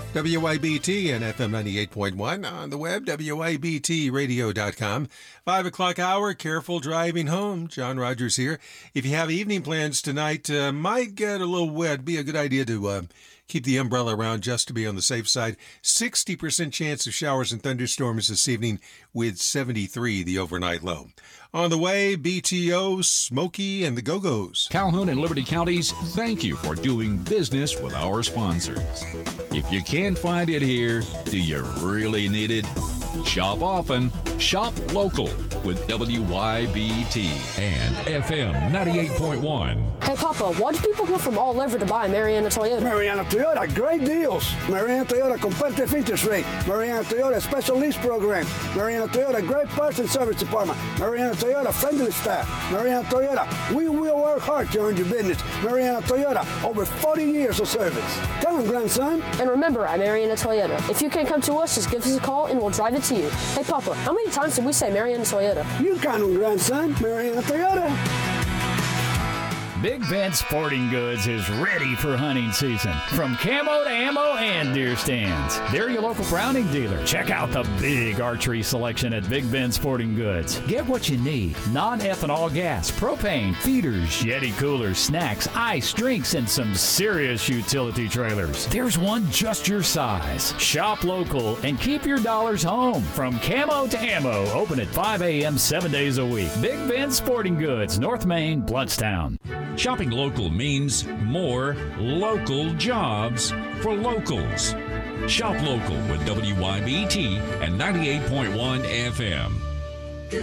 WYBT and FM 98.1 on the web, WYBTradio.com. 5 o'clock hour, careful driving home. John Rogers here. If you have evening plans tonight, might get a little wet. Be a good idea to keep the umbrella around just to be on the safe side. 60% chance of showers and thunderstorms this evening with 73 the overnight low. On the way, BTO, Smokey, and the Go-Go's. Calhoun and Liberty Counties, thank you for doing business with our sponsors. If you can't find it here, do you really need it? Shop often, shop local with WYBT and FM 98.1. Hey, Papa, why do people come from all over to buy Mariana Toyota? Mariana Toyota, great deals. Mariana Toyota, competitive interest rate. Mariana Toyota, special lease program. Mariana Toyota, great parts and service department. Mariana Toyota, friendly staff. Mariana Toyota, we will work hard to earn your business. Mariana Toyota, over 40 years of service. Come on, grandson. And remember, at Mariana Toyota, if you can't come to us, just give us a call and we'll drive it to you. Hey, Papa, how many times did we say Mariana Toyota? You count on, grandson. Mariana Toyota. Big Bend Sporting Goods is ready for hunting season. From camo to ammo and deer stands. They're your local Browning dealer. Check out the big archery selection at Big Bend Sporting Goods. Get what you need. Non-ethanol gas, propane, feeders, Yeti coolers, snacks, ice, drinks, and some serious utility trailers. There's one just your size. Shop local and keep your dollars home. From camo to ammo. Open at 5 a.m. 7 days a week. Big Bend Sporting Goods, North Main, Bluntstown. Shopping local means more local jobs for locals. Shop local with WYBT and 98.1 FM.